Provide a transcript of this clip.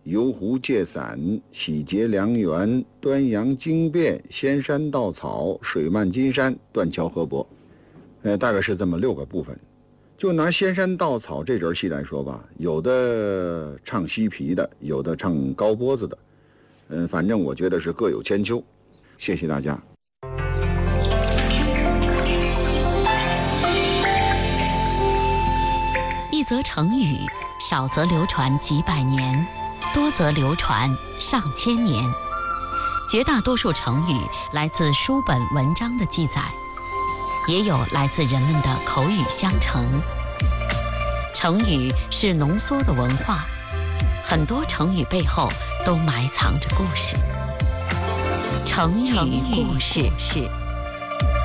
游湖借伞、喜结良缘、端阳经变、仙山稻草、水漫金山、断桥河伯。大概是这么6个部分。就拿仙山稻草这折戏来说吧，有的唱西皮的，有的唱高波子的，反正我觉得是各有千秋。谢谢大家。 一则成语，少则流传几百年，多则流传上千年。绝大多数成语来自书本文章的记载，也有来自人们的口语相承。成语是浓缩的文化，很多成语背后都埋藏着故事。成语故事。